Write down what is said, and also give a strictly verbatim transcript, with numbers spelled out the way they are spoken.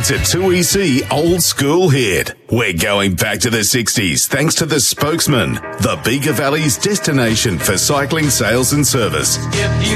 It's a two E C old school hit. We're going back to the sixties thanks to the Spokesman, the Bega Valley's destination for cycling sales and service.